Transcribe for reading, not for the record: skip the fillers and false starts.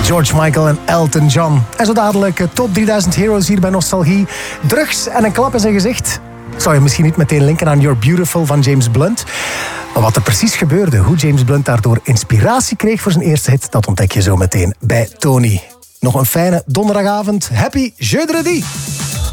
George Michael en Elton John. En zo dadelijk top 3000 Heroes hier bij Nostalgie. Drugs en een klap in zijn gezicht. Zou je misschien niet meteen linken aan You're Beautiful van James Blunt. Maar wat er precies gebeurde, hoe James Blunt daardoor inspiratie kreeg voor zijn eerste hit, dat ontdek je zo meteen bij Tony. Nog een fijne donderdagavond. Happy jeudi!